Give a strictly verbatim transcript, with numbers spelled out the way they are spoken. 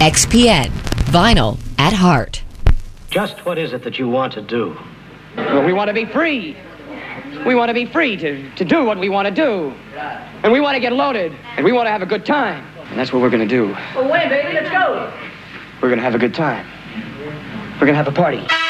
X P N, vinyl at heart. Just what is it that you want to do? Well, we want to be free. We want to be free to, to do what we want to do. And we want to get loaded. And we want to have a good time. And that's what we're going to do. Well, wait, baby, let's go. We're going to have a good time. We're going to have a party.